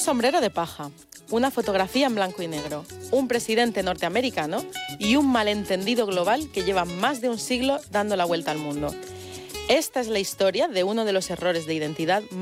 sombrero de paja, una fotografía en blanco y negro, un presidente norteamericano y un malentendido global que lleva más de un siglo dando la vuelta al mundo. Esta es la historia de uno de los errores de identidad